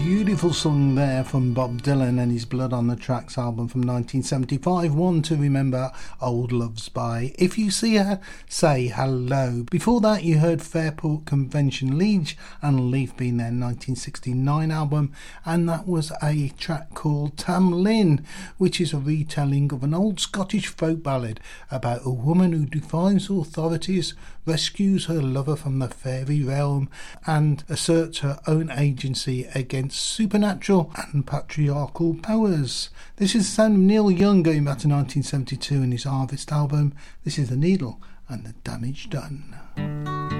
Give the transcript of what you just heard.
Beautiful song there from Bob Dylan and his Blood on the Tracks album from 1975, one to remember, Old Love's By. If You See Her, Say Hello. Before that you heard Fairport Convention Liege and Leaf Being their 1969 album, and that was a track called Tam Lin, which is a retelling of an old Scottish folk ballad about a woman who defies authorities, rescues her lover from the fairy realm, and asserts her own agency against supernatural and patriarchal powers. This is the sound of Neil Young going back to 1972 in his Harvest album. This is The Needle and the Damage Done.